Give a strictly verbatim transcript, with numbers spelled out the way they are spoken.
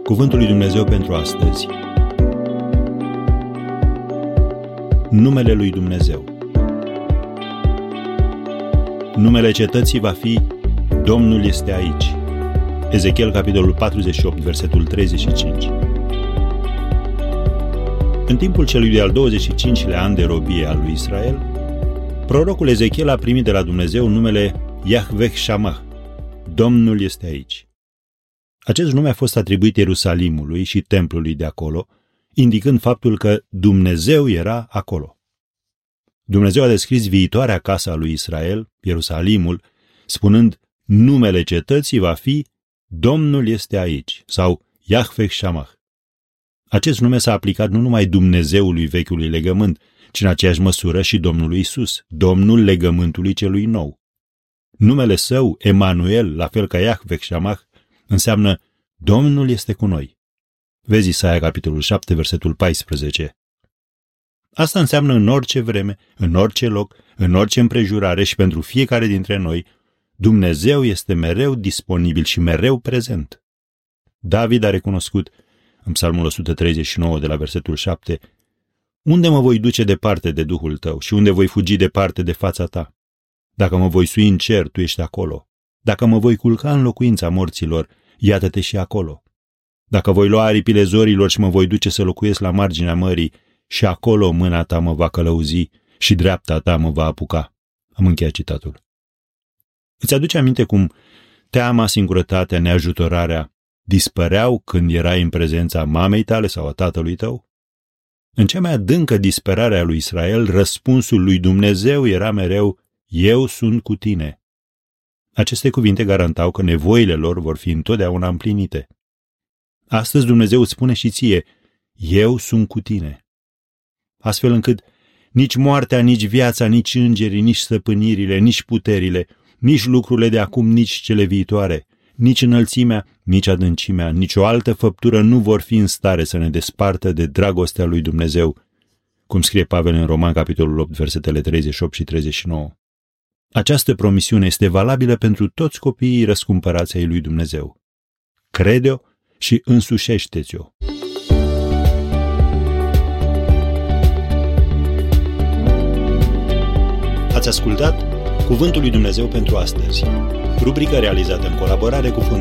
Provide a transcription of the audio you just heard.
Cuvântul lui Dumnezeu pentru astăzi. Numele lui Dumnezeu. Numele cetății va fi Domnul este aici. Ezechiel, capitolul patruzeci și opt, versetul treizeci și cinci. În timpul celui de-al douăzeci și cincilea an de robie al lui Israel, prorocul Ezechiel a primit de la Dumnezeu numele Yahveh Shammah, Domnul este aici. Acest nume a fost atribuit Ierusalimului și templului de acolo, indicând faptul că Dumnezeu era acolo. Dumnezeu a descris viitoarea casă a lui Israel, Ierusalimul, spunând: numele cetății va fi Domnul este aici, sau Yahveh Shammah. Acest nume s-a aplicat nu numai Dumnezeului vechiului legământ, ci în aceeași măsură și Domnului Isus, Domnul legământului celui nou. Numele său, Emanuel, la fel ca Yahveh Shammah, înseamnă Domnul este cu noi. Vezi Isaia, capitolul șapte, versetul paisprezece. Asta înseamnă în orice vreme, în orice loc, în orice împrejurare și pentru fiecare dintre noi, Dumnezeu este mereu disponibil și mereu prezent. David a recunoscut în Psalmul o sută treizeci și nouă, de la versetul șapte, unde mă voi duce departe de Duhul tău și unde voi fugi departe de fața ta? Dacă mă voi sui în cer, tu ești acolo. Dacă mă voi culca în locuința morților, iată-te și acolo. Dacă voi lua aripile zorilor și mă voi duce să locuiesc la marginea mării, și acolo mâna ta mă va călăuzi și dreapta ta mă va apuca. Am încheiat citatul. Îți aduce aminte cum teama, singurătatea, neajutorarea dispăreau când erai în prezența mamei tale sau a tatălui tău? În cea mai adâncă disperare a lui Israel, răspunsul lui Dumnezeu era mereu: eu sunt cu tine. Aceste cuvinte garantau că nevoile lor vor fi întotdeauna împlinite. Astăzi Dumnezeu îți spune și ție: eu sunt cu tine. Astfel încât nici moartea, nici viața, nici îngerii, nici stăpânirile, nici puterile, nici lucrurile de acum, nici cele viitoare, nici înălțimea, nici adâncimea, nici o altă făptură nu vor fi în stare să ne despartă de dragostea lui Dumnezeu, cum scrie Pavel în Roman, capitolul opt, versetele treizeci și opt și treizeci și nouă. Această promisiune este valabilă pentru toți copiii răscumpărați ai lui Dumnezeu. Crede-o și însușește-ți-o. Ați ascultat Cuvântul lui Dumnezeu pentru astăzi, rubrica realizată în colaborare cu